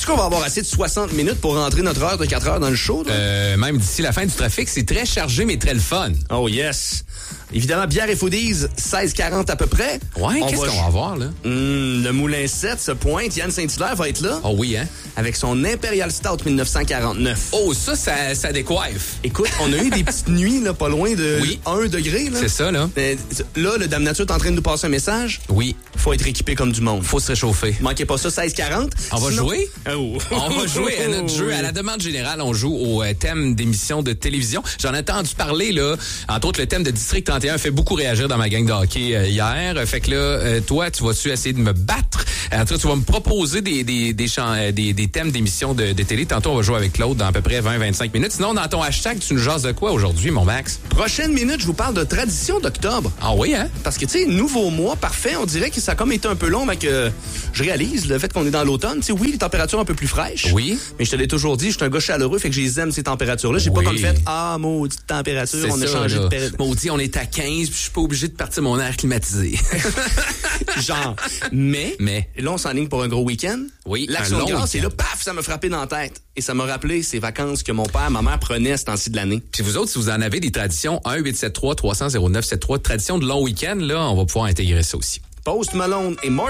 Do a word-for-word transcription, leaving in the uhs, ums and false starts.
Est-ce qu'on va avoir assez de soixante minutes pour rentrer notre heure de quatre heures dans le show? Euh, même d'ici la fin du trafic, c'est très chargé, mais très le fun. Oh yes! Évidemment, bière et foodies, seize quarante à peu près. Ouais, On qu'est-ce va... qu'on va avoir, là? Mmh, le Moulin sept se pointe. Yann Saint-Hilaire va être là. Oh oui, hein? Avec son Imperial Stout dix-neuf cent quarante-neuf. Oh, ça, ça, ça décoiffe. Écoute, on a eu des petites nuits, là, pas loin de oui. un degré. Là. C'est ça, là. Mais, là, le Dame Nature est en train de nous passer un message. Oui. Faut être équipé comme du monde. Faut se réchauffer. Manquez pas ça, seize quarante. On va Sinon... jouer? Oh. On va jouer à notre jeu. À la demande générale, on joue au euh, thème d'émission de télévision. J'en ai entendu parler, là. Entre autres, le thème de District trente et un fait beaucoup réagir dans ma gang de hockey euh, hier. Fait que là, euh, toi, tu vas-tu essayer de me battre? En tout cas, tu vas me proposer des, des, des, chants, euh, des, des thèmes d'émissions de, de télé. Tantôt, on va jouer avec Claude dans à peu près vingt à vingt-cinq minutes. Sinon, dans ton hashtag, tu nous jases de quoi aujourd'hui, mon Max? Prochaine minute, je vous parle de tradition d'octobre. Ah oui, hein? Parce que, tu sais, nouveau mois, parfait. On dirait que ça a comme été un peu long, mais que je réalise le fait qu'on est dans l'automne. Tu sais, oui, les températures un peu plus fraîches. Oui. Mais je te l'ai toujours dit, je suis un gars chaleureux, fait que j'aime ces températures-là. J'ai oui. pas comme fait, ah, maudite température, c'est on ça, a changé là. de période. Maudit, on est à quinze, puis je suis pas obligé de partir mon air climatisé. Genre. Mais, mais, là, on s'enligne pour un gros week-end. Oui, L'Action un de long grâce, et week-end. là, paf, ça m'a frappé dans la tête. Et ça m'a rappelé ces vacances que mon père, ma mère prenaient à ce temps-ci de l'année. Puis vous autres, si vous en avez des traditions, un huit sept trois trois cents zéro neuf sept trois, tradition de long week-end, là, on va pouvoir intégrer ça aussi. Post Malone et Mark